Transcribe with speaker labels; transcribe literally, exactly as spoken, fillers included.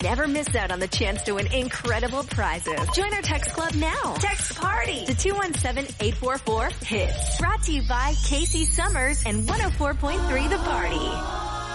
Speaker 1: Never miss out on the chance to win incredible prizes. Join our text club now. Text PARTY to two one seven, eight four four, HITS. Brought to you by Casey Summers and one oh four point three The Party.